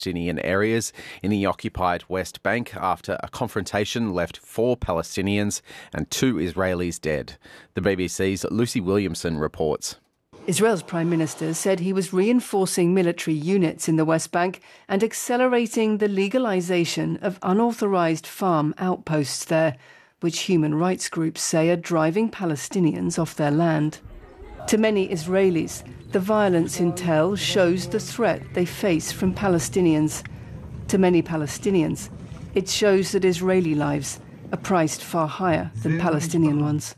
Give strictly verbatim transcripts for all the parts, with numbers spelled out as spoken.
Palestinian areas in the occupied West Bank after a confrontation left four Palestinians and two Israelis dead. The B B C's Lucy Williamson reports. Israel's Prime Minister said he was reinforcing military units in the West Bank and accelerating the legalisation of unauthorised farm outposts there, which human rights groups say are driving Palestinians off their land. To many Israelis, the violence in Tel shows the threat they face from Palestinians. To many Palestinians, it shows that Israeli lives are priced far higher than Palestinian ones.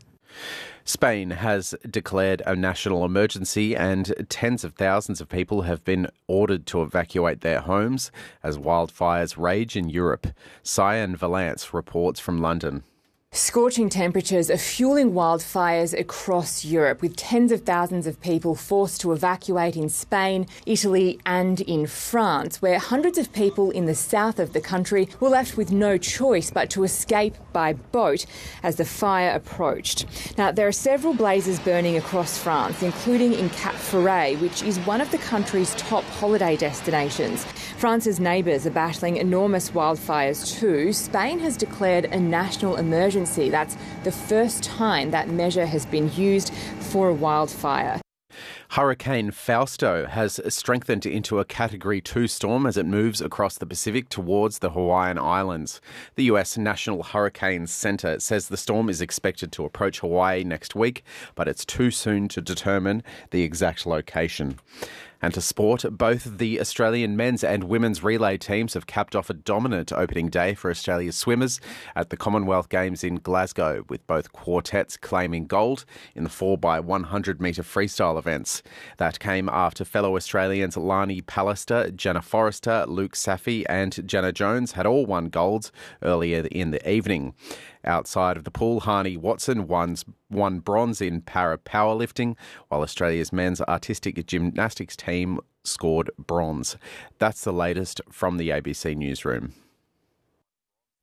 Spain has declared a national emergency and tens of thousands of people have been ordered to evacuate their homes as wildfires rage in Europe. Cyan Valance reports from London. Scorching temperatures are fueling wildfires across Europe, with tens of thousands of people forced to evacuate in Spain, Italy and in France, where hundreds of people in the south of the country were left with no choice but to escape by boat as the fire approached. Now, there are several blazes burning across France, including in Cap Ferret, which is one of the country's top holiday destinations. France's neighbours are battling enormous wildfires too. Spain has declared a national emergency. That's the first time that measure has been used for a wildfire. Hurricane Fausto has strengthened into a Category two storm as it moves across the Pacific towards the Hawaiian Islands. The U S National Hurricane Center says the storm is expected to approach Hawaii next week, but it's too soon to determine the exact location. And to sport, both the Australian men's and women's relay teams have capped off a dominant opening day for Australia's swimmers at the Commonwealth Games in Glasgow, with both quartets claiming gold in the four by one hundred metre freestyle events. That came after fellow Australians Lani Pallister, Jenna Forrester, Luke Safi and Jenna Jones had all won golds earlier in the evening. Outside of the pool, Hani Watson won, won bronze in para powerlifting, while Australia's men's artistic gymnastics team scored bronze. That's the latest from the A B C Newsroom.